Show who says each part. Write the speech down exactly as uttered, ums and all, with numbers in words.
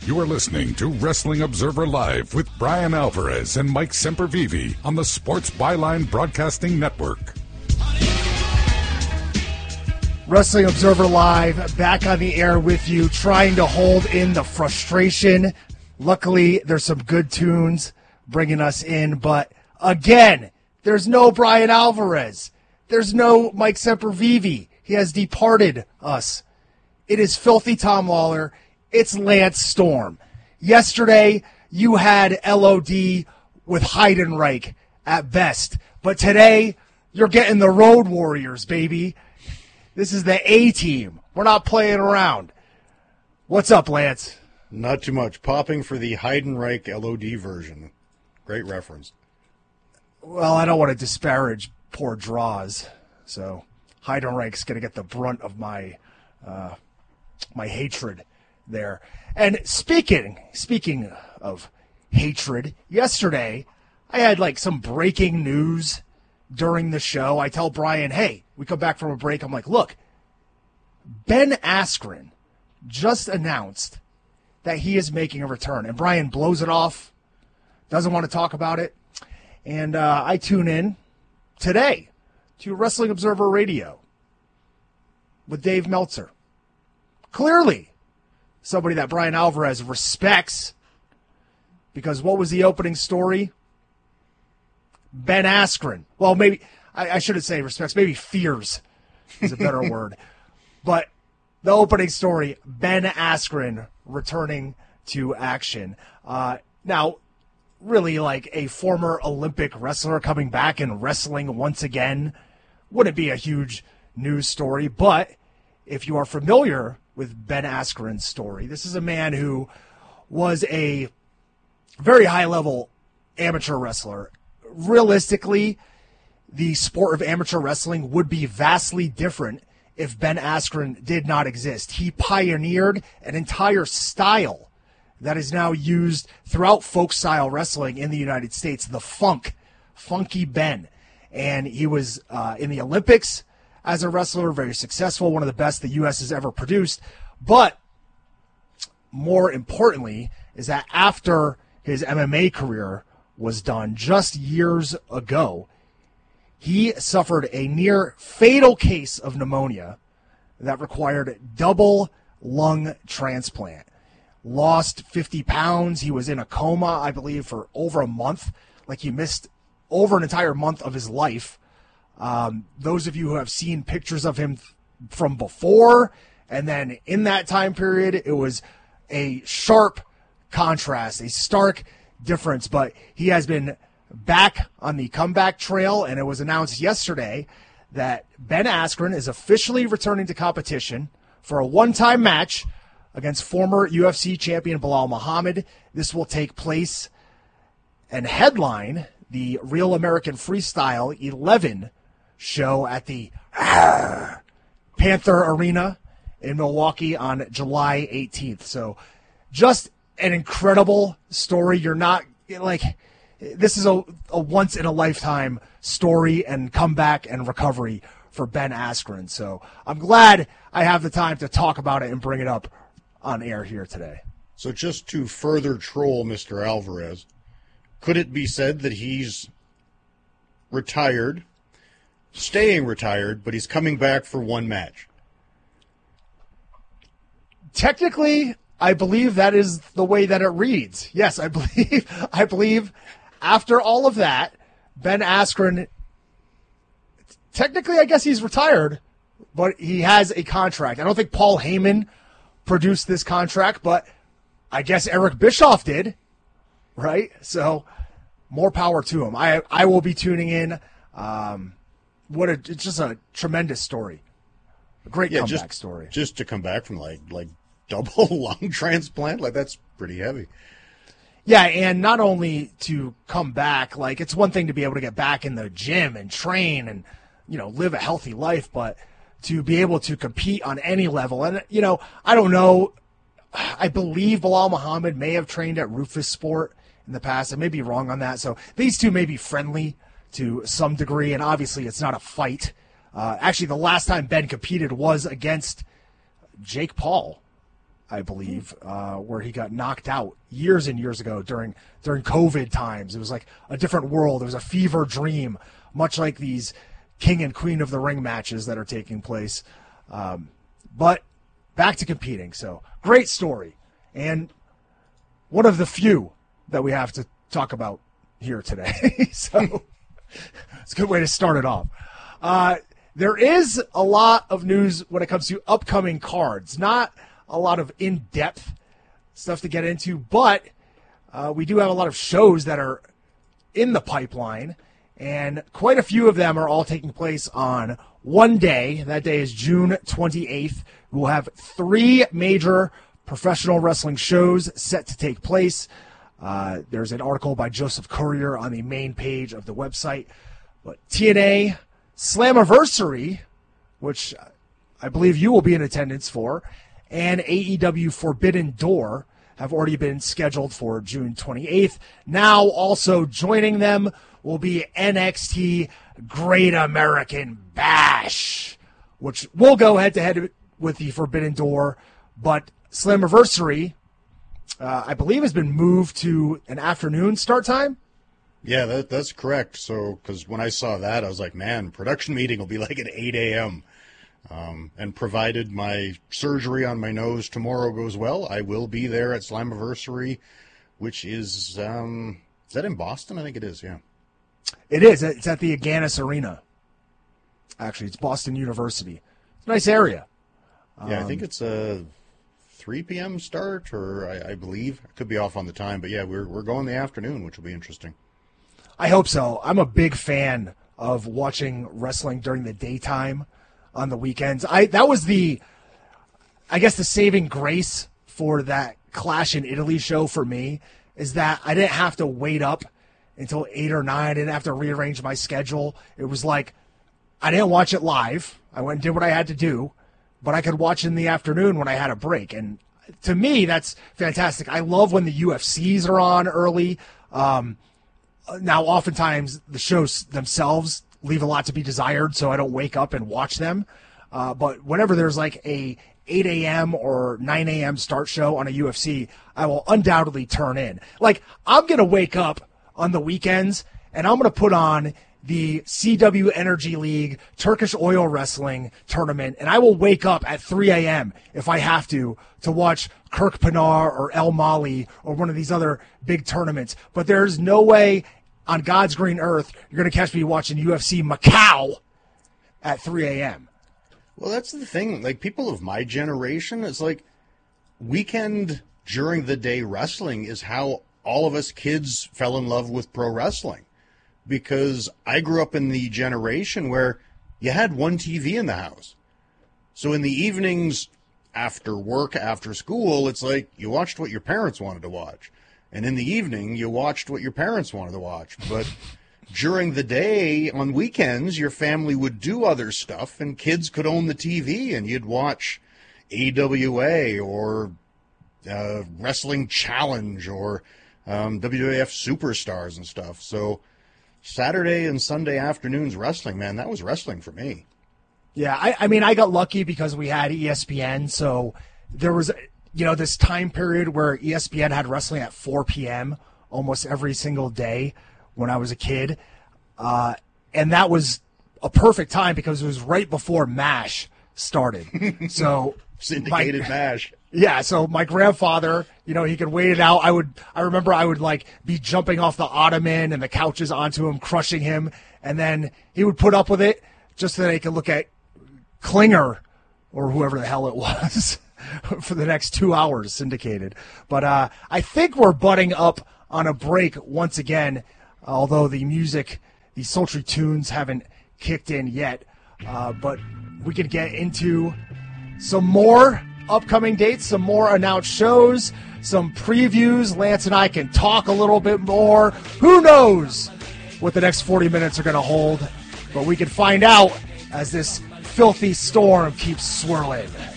Speaker 1: You are listening to Wrestling Observer Live with Brian Alvarez and Mike Sempervive on the Sports Byline Broadcasting Network.
Speaker 2: Wrestling Observer Live, back on the air with you, trying to hold in the frustration. Luckily, there's some good tunes bringing us in, but again, there's no Brian Alvarez. There's no Mike Sempervive. He has departed us. It is Filthy Tom Lawler. It's Lance Storm. Yesterday, you had L O D with Heidenreich at best, but today, you're getting the Road Warriors, baby. This is the A-team. We're not playing around. What's up, Lance?
Speaker 3: Not too much. Popping for the Heidenreich L O D version. Great reference.
Speaker 2: Well, I don't want to disparage poor draws, so Heidenreich's going to get the brunt of my uh, my hatred there. And speaking speaking of hatred, yesterday I had like some breaking news during the show. I tell Brian, hey, we come back from a break. I'm like, look, Ben Askren just announced that he is making a return. And Brian blows it off, doesn't want to talk about it. And uh, I tune in today to Wrestling Observer Radio with Dave Meltzer. Clearly, somebody that Brian Alvarez respects, because what was the opening story? Ben Askren. Well, maybe, I, I shouldn't say respects, maybe fears is a better word. But the opening story, Ben Askren returning to action. Uh, now, really like a former Olympic wrestler coming back and wrestling once again wouldn't be a huge news story. But if you are familiar with Ben Askren's story, this is a man who was a very high-level amateur wrestler. Realistically, the sport of amateur wrestling would be vastly different if Ben Askren did not exist. He pioneered an entire style that is now used throughout folk-style wrestling in the United States, the funk, Funky Ben. And he was uh, in the Olympics as a wrestler, very successful, one of the best the U S has ever produced. But more importantly is that after his M M A career was done just years ago, he suffered a near fatal case of pneumonia that required double lung transplant. Lost fifty pounds. He was in a coma, I believe, for over a month. Like he missed over an entire month of his life. Um, those of you who have seen pictures of him from before and then in that time period, it was a sharp contrast, a stark difference. But he has been back on the comeback trail, and it was announced yesterday that Ben Askren is officially returning to competition for a one-time match against former U F C champion Belal Muhammad. This will take place and headline the Real American Freestyle eleven show at the Panther Arena in Milwaukee on July eighteenth. So just an incredible story. You're not, like, this is a, a once-in-a-lifetime story and comeback and recovery for Ben Askren. So I'm glad I have the time to talk about it and bring it up on air here today.
Speaker 3: So just to further troll Mister Alvarez, could it be said that he's retired, staying retired, but he's coming back for one match?
Speaker 2: Technically, I believe that is the way that it reads. Yes, I believe I believe after all of that, Ben Askren, technically I guess he's retired, but he has a contract. I don't think Paul Heyman produced this contract, but I guess Eric Bischoff did, right? So more power to him. I I will be tuning in. Um, what a, it's just a tremendous story. A great yeah, comeback
Speaker 3: just,
Speaker 2: story.
Speaker 3: Just to come back from like like double lung transplant, like that's pretty heavy.
Speaker 2: Yeah, and not only to come back, like it's one thing to be able to get back in the gym and train and, you know, live a healthy life, but to be able to compete on any level. And, you know, I don't know. I believe Belal Muhammad may have trained at Rufus Sport in the past. I may be wrong on that. So these two may be friendly to some degree, and obviously it's not a fight. Uh, actually, the last time Ben competed was against Jake Paul, I believe, uh, where he got knocked out years and years ago during during COVID times. It was like a different world. It was a fever dream, much like these King and Queen of the Ring matches that are taking place. Um, but back to competing. So great story. And one of the few that we have to talk about here today. So it's a good way to start it off. Uh, there is a lot of news when it comes to upcoming cards. Not a lot of in-depth stuff to get into, but uh, we do have a lot of shows that are in the pipeline, and quite a few of them are all taking place on one day. That day is June twenty-eighth. We'll have three major professional wrestling shows set to take place. Uh, there's an article by Joseph Courier on the main page of the website. But T N A Slammiversary, which I believe you will be in attendance for, and A E W Forbidden Door have already been scheduled for June twenty-eighth. Now also joining them will be N X T Great American Bash, which will go head-to-head with the Forbidden Door, but Slammiversary, uh, I believe, has been moved to an afternoon start time.
Speaker 3: Yeah, that, that's correct. So, because when I saw that, I was like, man, production meeting will be like at eight a.m. Um, and provided my surgery on my nose tomorrow goes well, I will be there at Slammiversary, which is, um, is that in Boston? I think it is, yeah.
Speaker 2: It is. It's at the Agganis Arena. Actually, it's Boston University. It's a nice area.
Speaker 3: Yeah,
Speaker 2: um,
Speaker 3: I think it's a three p.m. start, or I, I believe. I could be off on the time, but yeah, we're we're going the afternoon, which will be interesting.
Speaker 2: I hope so. I'm a big fan of watching wrestling during the daytime on the weekends. I that was the, I guess, the saving grace for that Clash in Italy show for me is that I didn't have to wait up until eight or nine. I didn't have to rearrange my schedule. It was like I didn't watch it live. I went and did what I had to do, but I could watch in the afternoon when I had a break. And to me, that's fantastic. I love when the U F Cs are on early. Um, now, oftentimes, the shows themselves leave a lot to be desired, so I don't wake up and watch them. Uh, but whenever there's like a eight a.m. or nine a.m. start show on a U F C, I will undoubtedly turn in. Like, I'm going to wake up on the weekends, and I'm going to put on the C W Energy League Turkish Oil Wrestling Tournament, and I will wake up at three a.m. if I have to, to watch Kirk Pinar or El Mali or one of these other big tournaments. But there's no way on God's green earth you're going to catch me watching U F C Macau at three a.m.
Speaker 3: Well, that's the thing. Like, people of my generation, it's like weekend during the day wrestling is how all of us kids fell in love with pro wrestling. Because I grew up in the generation where you had one T V in the house. So in the evenings after work, after school, it's like you watched what your parents wanted to watch. And in the evening, you watched what your parents wanted to watch. But during the day, on weekends, your family would do other stuff, and kids could own the T V, and you'd watch A W A or uh, Wrestling Challenge or um, W W F Superstars and stuff. So Saturday and Sunday afternoons wrestling, man, that was wrestling for me.
Speaker 2: Yeah, I, I mean, I got lucky because we had E S P N, so there was, you know, this time period where E S P N had wrestling at four p.m. almost every single day when I was a kid. Uh, and that was a perfect time because it was right before MASH started. So
Speaker 3: Syndicated my, MASH.
Speaker 2: Yeah, so my grandfather, you know, he could wait it out. I would, I remember I would like be jumping off the ottoman and the couches onto him, crushing him, and then he would put up with it just so that he could look at Klinger or whoever the hell it was for the next two hours syndicated. But uh, I think we're butting up on a break once again, although the music, the sultry tunes haven't kicked in yet. Uh, but we can get into some more upcoming dates, some more announced shows, some previews. Lance and I can talk a little bit more. Who knows what the next forty minutes are going to hold, but we can find out as this filthy storm keeps swirling.